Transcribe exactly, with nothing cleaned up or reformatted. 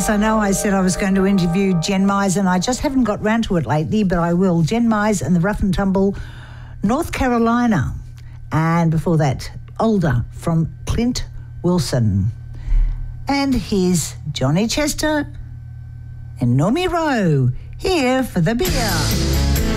Yes, I know I said I was going to interview Jen Mize, and I just haven't got round to it lately, but I will. Jen Mize and the Rough and Tumble, North Carolina. And before that, Older from Clint Wilson. And here's Johnny Chester and Normie Rowe here for the beer.